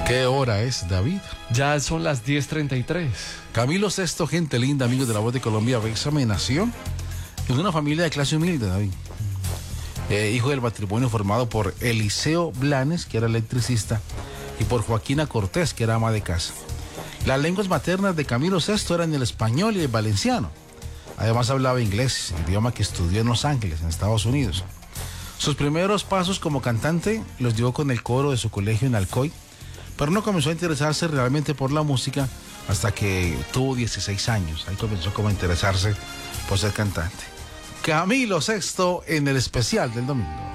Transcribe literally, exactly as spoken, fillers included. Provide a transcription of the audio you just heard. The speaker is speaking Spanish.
¿Qué hora es, David? Ya son las diez treinta y tres. Camilo Sesto, gente linda, amigos de La Voz de Colombia, Bésame, nació en una familia de clase humilde, David. Eh, hijo del matrimonio formado por Eliseo Blanes, que era electricista, y por Joaquina Cortés, que era ama de casa. Las lenguas maternas de Camilo Sesto eran el español y el valenciano. Además hablaba inglés, idioma que estudió en Los Ángeles, en Estados Unidos. Sus primeros pasos como cantante los dio con el coro de su colegio en Alcoy, pero no comenzó a interesarse realmente por la música hasta que tuvo dieciséis años. Ahí comenzó como a interesarse por ser cantante. Camilo Sesto en el especial del domingo.